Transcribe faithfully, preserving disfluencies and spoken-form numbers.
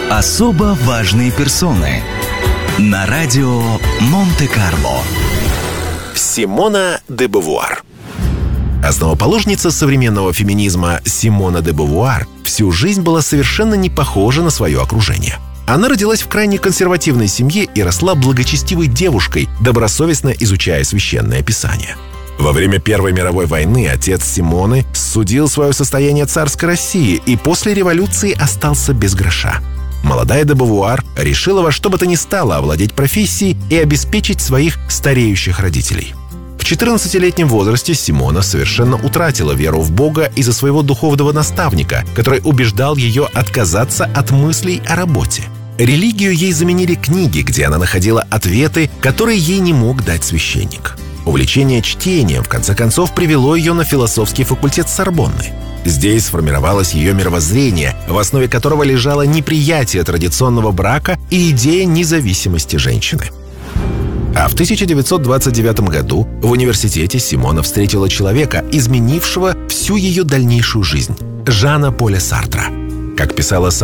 Особо важные персоны на радио Монте-Карло. Симона де Бувуар. Основоположница современного феминизма Симона де Бувуар всю жизнь была совершенно не похожа на свое окружение. Она родилась в крайне консервативной семье и росла благочестивой девушкой, добросовестно изучая священное писание. Во время Первой мировой войны отец Симоны судил свое состояние царской России и после революции остался без гроша. Молодая де Бувуар решила во что бы то ни стало овладеть профессией и обеспечить своих стареющих родителей. В четырнадцатилетнем возрасте Симона совершенно утратила веру в Бога из-за своего духовного наставника, который убеждал ее отказаться от мыслей о работе. Религию ей заменили книги, где она находила ответы, которые ей не мог дать священник. Увлечение чтением, в конце концов, привело ее на философский факультет Сорбонны. Здесь сформировалось ее мировоззрение, в основе которого лежало неприятие традиционного брака и идея независимости женщины. А в тысяча девятьсот двадцать девятом году в университете Симона встретила человека, изменившего всю ее дальнейшую жизнь – Жана Поля Сартра. Как писала